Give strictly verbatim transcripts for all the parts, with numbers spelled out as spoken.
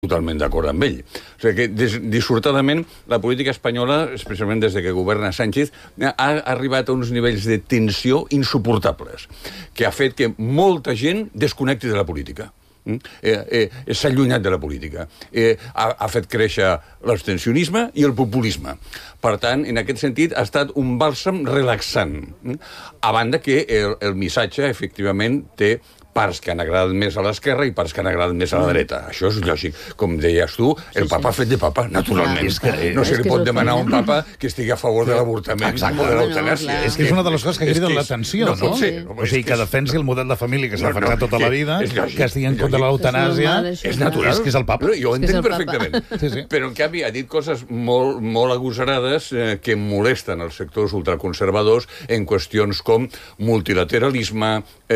totalment d'acord amb ell. O sigui que, dissortadament, la política espanyola, especialment des de que governa Sánchez, ha arribat a uns nivells de tensió insuportables, que ha fet que molta gent desconnecti de la política. Eh, eh, s'ha allunyat de la política. Eh, ha, ha fet créixer l'abstencionisme i el populisme. Per tant, en aquest sentit, ha estat un bàlsam relaxant. A banda que el, el missatge, efectivament, té parts que han agradat més a l'esquerra i parts que han agradat més a la dreta. Això és lògic. Com deies tu, el papa ha fet de papa, naturalment. No se li pot demanar a un papa que estigui a favor de l'avortament o de l'eutanàsia. És que és una de les coses que criden l'atenció, no? No pot ser. O sigui, que defensi el model de família que s'ha defensat tota la vida, que estigui en contra de l'eutanàsia, és natural. És que és el papa. Jo ho entenc perfectament. Però, en canvi, ha dit coses molt agosarades que molesten els sectors ultraconservadors en qüestions com multilateralisme,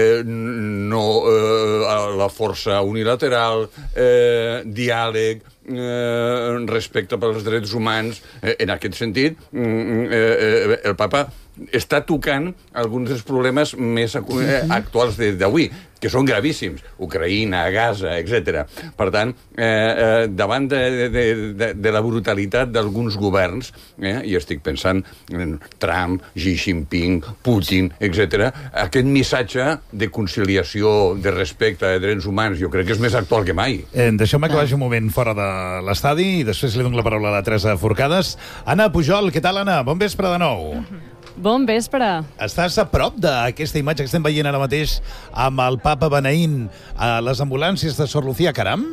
no Eh, la força unilateral, eh, diàleg, eh, respecte pels drets humans. Eh, en aquest sentit, eh, eh, el papa està tocant alguns dels problemes més actuals d'avui, que són gravíssims. Ucraïna, Gaza, etcètera. Per tant, eh, eh, davant de, de, de, de la brutalitat d'alguns governs, eh, i estic pensant en Trump, Xi Jinping, Putin, etcètera, aquest missatge de conciliació, de respecte a drets humans, jo crec que és més actual que mai. Eh, Deixeu-me que vagi un moment fora de l'estadi i després li dono la paraula a la Teresa Forcades. Anna Pujol, què tal, Anna? Bon vespre de nou. Bon vespre. Estàs a prop d'aquesta imatge que estem veient ara mateix amb el papa beneint a les ambulàncies de Sor Lucía Caram?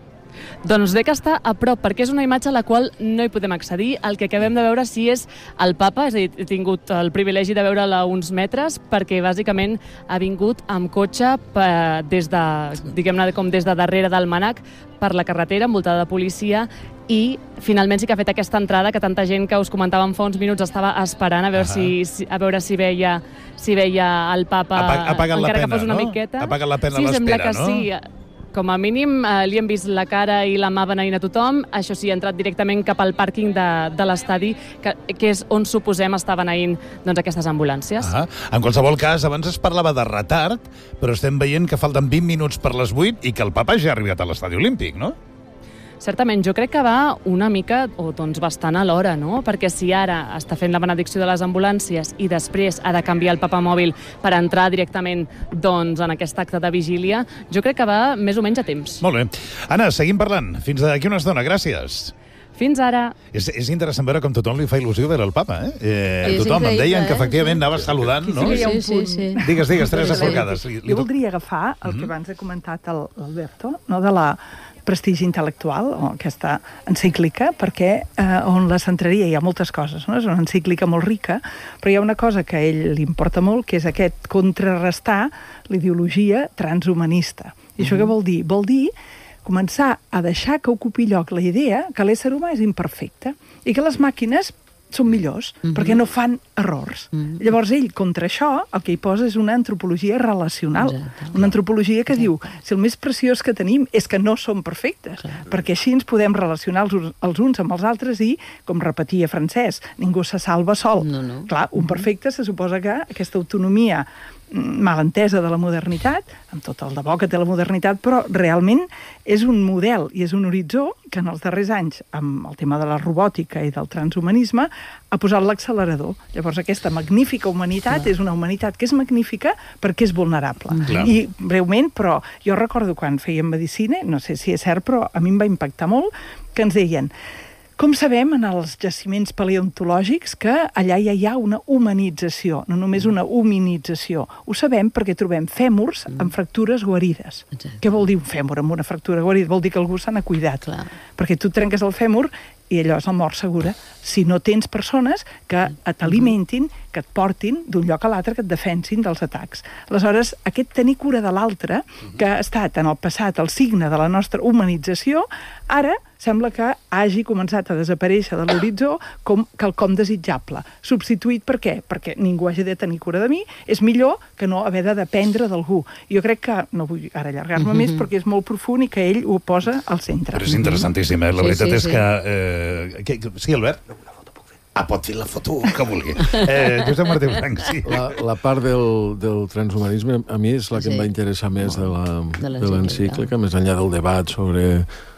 Doncs bé que està a prop, perquè és una imatge a la qual no hi podem accedir. El que acabem de veure sí és el papa, és a dir, he tingut el privilegi de veure-la a uns metres, perquè bàsicament ha vingut amb cotxe per, des de, diguem-ne, com des de darrere del Manac, per la carretera, envoltada de policia, i finalment sí que ha fet aquesta entrada que tanta gent que us comentàvem fa uns minuts estava esperant a veure, si, si, a veure si veia si veia el papa, ha pagat encara la pena, que fos una no? miqueta. Ha pagat la pena sí, l'espera, no? Sí, com a mínim eh, li hem vist la cara i la mà beneint a tothom. Això sí, ha entrat directament cap al pàrquing de, de l'estadi, que, que és on suposem està beneint doncs, aquestes ambulàncies. Ah, en qualsevol cas, abans es parlava de retard, però estem veient que falten vint minuts per les vuit i que el papa ja ha arribat a l'estadi olímpic, no? Certament, jo crec que va una mica, o doncs bastant a l'hora, no? Perquè si ara està fent la benedicció de les ambulàncies i després ha de canviar el papamòbil per entrar directament doncs, en aquest acte de vigília, jo crec que va més o menys a temps. Molt bé. Anna, seguim parlant. Fins d'aquí una estona. Gràcies. Fins ara. És, és interessant veure com tothom li fa il·lusió veure el papa, eh? eh tothom. Em deien que efectivament anava saludant, no? Sí, sí, sí, sí. Digues, digues, Teresa Forcades. Jo voldria agafar el que abans ha comentat l'Alberto, no, de la prestigi intel·lectual, o aquesta encíclica, perquè eh, on la centraria hi ha moltes coses, no? És una encíclica molt rica, però hi ha una cosa que a ell li importa molt, que és aquest contrarrestar l'ideologia transhumanista. I això què vol dir? Vol dir començar a deixar que ocupi lloc la idea que l'ésser humà és imperfecte i que les màquines són millors, mm-hmm. perquè no fan errors. Mm-hmm. Llavors ell, contra això, el que hi posa és una antropologia relacional. Exacte. Una antropologia que Exacte. diu, si el més preciós que tenim és que no som perfectes, Exacte. perquè així ens podem relacionar els, els uns amb els altres i, com repetia Francesc, ningú se salva sol. No, no. Clar, un perfecte se suposa que aquesta autonomia malentesa de la modernitat, amb tot el de bo que té la modernitat, però realment és un model i és un horitzó que en els darrers anys, amb el tema de la robòtica i del transhumanisme, ha posat l'accelerador. Llavors aquesta magnífica humanitat Clar. és una humanitat que és magnífica perquè és vulnerable. Clar. I breument, però jo recordo quan fèiem medicina, no sé si és cert, però a mi em va impactar molt, que ens deien: com sabem en els jaciments paleontològics que allà ja hi ha una humanització, no només una hominització? Ho sabem perquè trobem fèmurs amb fractures guarides. Exacte. Què vol dir un fèmur amb una fractura guarida? Vol dir que algú se n'ha cuidat. Clar. Perquè tu trenques el fèmur i allò és la mort segura. Si no tens persones que t'alimentin, que et portin d'un lloc a l'altre, que et defensin dels atacs. Aleshores, aquest tenir cura de l'altre, que ha estat en el passat el signe de la nostra humanització, ara sembla que hagi començat a desaparèixer de l'horitzó com quelcom desitjable. Substituït per què? Perquè ningú hagi de tenir cura de mi, és millor que no haver de dependre d'algú. Jo crec que, no vull ara allargar-me mm-hmm. més, perquè és molt profund i que ell ho posa al centre. Però és interessantíssim, eh? La sí, veritat sí, és sí. que... Eh, que... Sí, Albert? Ah, pot fer la foto que vulgui. Eh, Josep Martí Blanc, sí. La, la part del, del transhumanisme a mi és la que Sí. em va interessar més de la- De de l'encíclica, més enllà del debat sobre